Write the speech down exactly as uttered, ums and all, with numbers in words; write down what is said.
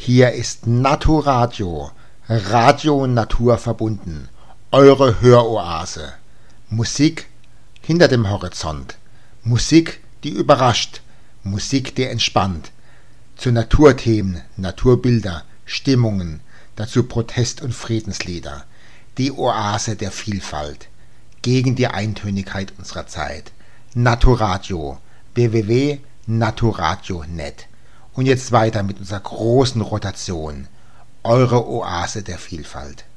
Hier ist Naturadio, Radio Natur verbunden, eure Höroase. Musik hinter dem Horizont, Musik, die überrascht, Musik, die entspannt. Zu Naturthemen, Naturbilder, Stimmungen, dazu Protest- und Friedenslieder. Die Oase der Vielfalt, gegen die Eintönigkeit unserer Zeit. Naturadio, w w w punkt naturadio punkt net. Und jetzt weiter mit unserer großen Rotation. Eure Oase der Vielfalt.